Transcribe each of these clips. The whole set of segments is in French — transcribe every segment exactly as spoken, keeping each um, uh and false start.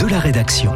la rédaction.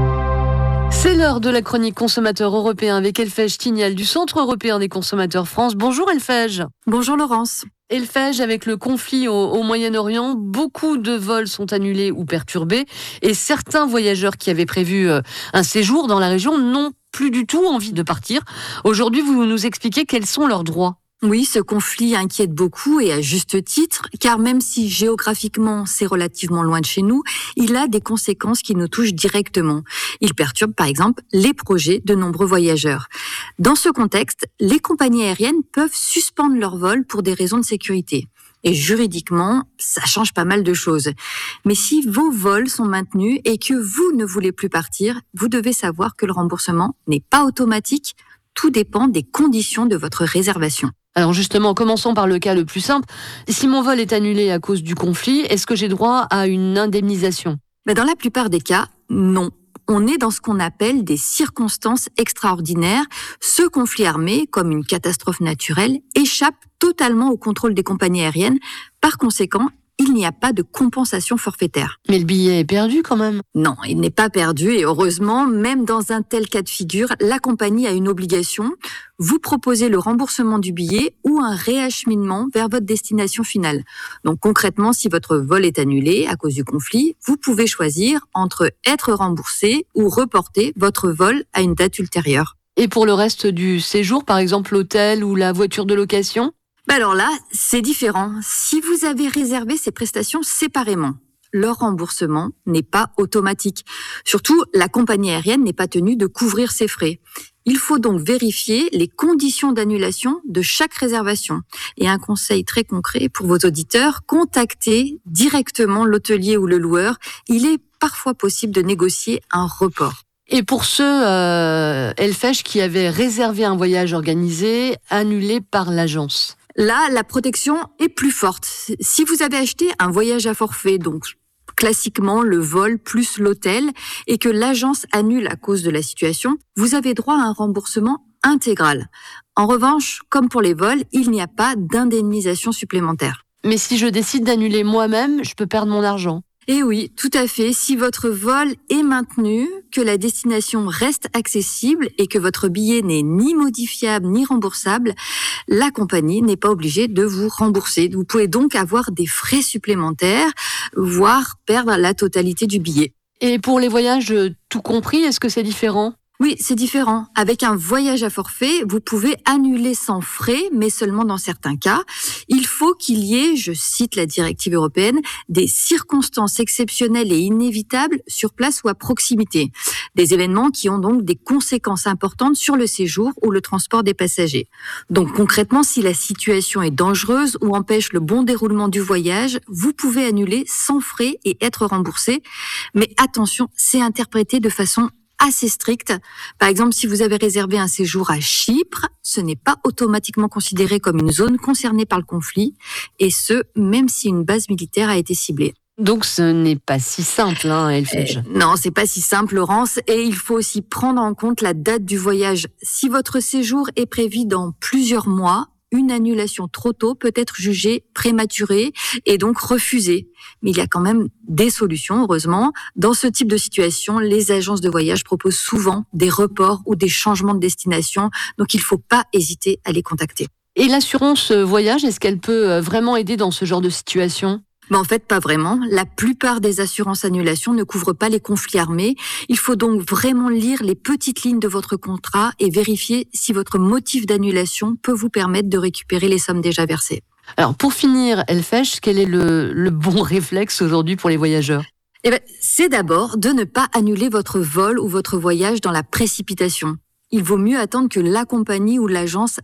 C'est l'heure de la chronique consommateur européen avec Elfège Tignal du Centre européen des consommateurs France. Bonjour Elfège. Bonjour Laurence. Elfège, avec le conflit au, au Moyen-Orient, beaucoup de vols sont annulés ou perturbés et certains voyageurs qui avaient prévu euh, un séjour dans la région n'ont plus du tout envie de partir. Aujourd'hui, vous nous expliquez quels sont leurs droits. Oui, ce conflit inquiète beaucoup et à juste titre, car même si géographiquement c'est relativement loin de chez nous, il a des conséquences qui nous touchent directement. Il perturbe par exemple les projets de nombreux voyageurs. Dans ce contexte, les compagnies aériennes peuvent suspendre leurs vols pour des raisons de sécurité. Et juridiquement, ça change pas mal de choses. Mais si vos vols sont maintenus et que vous ne voulez plus partir, vous devez savoir que le remboursement n'est pas automatique. Tout dépend des conditions de votre réservation. Alors justement, commençons par le cas le plus simple. Si mon vol est annulé à cause du conflit, est-ce que j'ai droit à une indemnisation ? Mais dans la plupart des cas, non. On est dans ce qu'on appelle des circonstances extraordinaires. Ce conflit armé, comme une catastrophe naturelle, échappe totalement au contrôle des compagnies aériennes. Par conséquent, il n'y a pas de compensation forfaitaire. Mais le billet est perdu quand même. Non, il n'est pas perdu et heureusement, même dans un tel cas de figure, la compagnie a une obligation. Vous proposez le remboursement du billet ou un réacheminement vers votre destination finale. Donc concrètement, si votre vol est annulé à cause du conflit, vous pouvez choisir entre être remboursé ou reporter votre vol à une date ultérieure. Et pour le reste du séjour, par exemple l'hôtel ou la voiture de location ? Ben alors là, c'est différent. Si vous avez réservé ces prestations séparément, leur remboursement n'est pas automatique. Surtout, la compagnie aérienne n'est pas tenue de couvrir ses frais. Il faut donc vérifier les conditions d'annulation de chaque réservation. Et un conseil très concret pour vos auditeurs, contactez directement l'hôtelier ou le loueur. Il est parfois possible de négocier un report. Et pour ceux, euh, Elfège, qui avaient réservé un voyage organisé, annulé par l'agence ? Là, la protection est plus forte. Si vous avez acheté un voyage à forfait, donc classiquement le vol plus l'hôtel, et que l'agence annule à cause de la situation, vous avez droit à un remboursement intégral. En revanche, comme pour les vols, il n'y a pas d'indemnisation supplémentaire. Mais si je décide d'annuler moi-même, je peux perdre mon argent. Eh oui, tout à fait. Si votre vol est maintenu, que la destination reste accessible et que votre billet n'est ni modifiable ni remboursable, la compagnie n'est pas obligée de vous rembourser. Vous pouvez donc avoir des frais supplémentaires, voire perdre la totalité du billet. Et pour les voyages tout compris, est-ce que c'est différent ? Oui, c'est différent. Avec un voyage à forfait, vous pouvez annuler sans frais, mais seulement dans certains cas. Il faut qu'il y ait, je cite la directive européenne, des circonstances exceptionnelles et inévitables sur place ou à proximité. Des événements qui ont donc des conséquences importantes sur le séjour ou le transport des passagers. Donc concrètement, si la situation est dangereuse ou empêche le bon déroulement du voyage, vous pouvez annuler sans frais et être remboursé. Mais attention, c'est interprété de façon assez stricte. Par exemple, si vous avez réservé un séjour à Chypre, ce n'est pas automatiquement considéré comme une zone concernée par le conflit, et ce, même si une base militaire a été ciblée. Donc ce n'est pas si simple, hein, Elfège. Euh, non, c'est pas si simple, Laurence, et il faut aussi prendre en compte la date du voyage. Si votre séjour est prévu dans plusieurs mois, une annulation trop tôt peut être jugée prématurée et donc refusée. Mais il y a quand même des solutions, heureusement. Dans ce type de situation, les agences de voyage proposent souvent des reports ou des changements de destination, donc il ne faut pas hésiter à les contacter. Et l'assurance voyage, est-ce qu'elle peut vraiment aider dans ce genre de situation ? Mais en fait, pas vraiment. La plupart des assurances annulations ne couvrent pas les conflits armés. Il faut donc vraiment lire les petites lignes de votre contrat et vérifier si votre motif d'annulation peut vous permettre de récupérer les sommes déjà versées. Alors, pour finir, Elfège, quel est le, le bon réflexe aujourd'hui pour les voyageurs ? Eh ben, c'est d'abord de ne pas annuler votre vol ou votre voyage dans la précipitation. Il vaut mieux attendre que la compagnie ou l'agence